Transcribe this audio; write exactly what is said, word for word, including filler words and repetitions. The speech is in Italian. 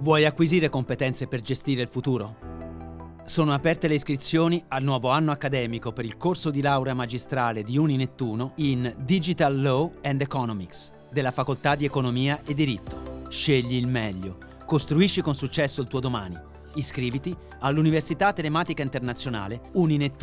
Vuoi acquisire competenze per gestire il futuro? Sono aperte le iscrizioni al nuovo anno accademico per il corso di laurea magistrale di Uninettuno in Digital Law and Economics della Facoltà di Economia e Diritto. Scegli il meglio. Costruisci con successo il tuo domani. Iscriviti all'Università Telematica Internazionale Uninettuno.